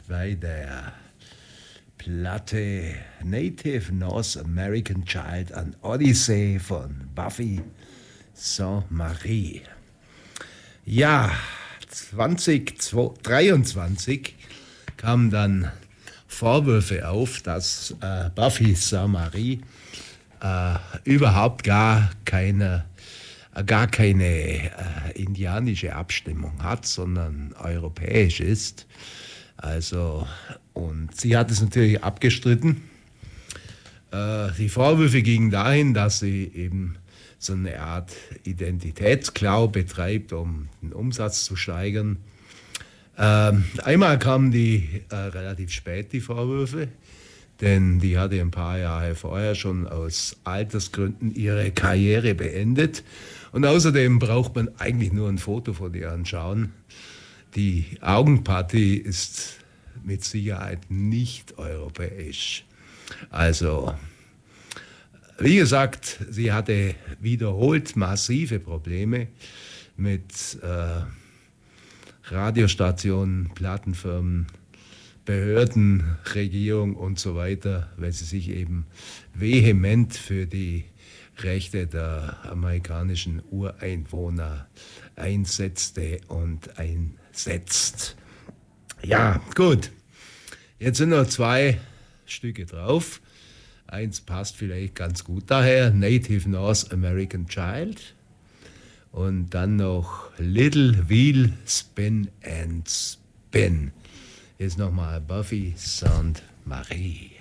bei der Platte Native North American Child an Odyssey von Buffy Sainte-Marie. Ja, 2023 kamen dann Vorwürfe auf, dass Buffy Sainte-Marie überhaupt gar keine indianische Abstimmung hat, sondern europäisch ist. Also, und sie hat es natürlich abgestritten. Die Vorwürfe gingen dahin, dass sie eben so eine Art Identitätsklau betreibt, um den Umsatz zu steigern. Einmal kamen die relativ spät, die Vorwürfe, denn die hatte ein paar Jahre vorher schon aus Altersgründen ihre Karriere beendet. Und außerdem braucht man eigentlich nur ein Foto von ihr anschauen. Die Augenpartie ist mit Sicherheit nicht europäisch. Also, wie gesagt, sie hatte wiederholt massive Probleme mit Radiostationen, Plattenfirmen, Behörden, Regierung und so weiter, weil sie sich eben vehement für die Rechte der amerikanischen Ureinwohner einsetzte und einsetzt. Ja, gut. Jetzt sind noch 2 Stücke drauf. Eins passt vielleicht ganz gut daher, Native North American Child. Und dann noch Little Wheel Spin and Spin. Jetzt nochmal Buffy Sainte-Marie.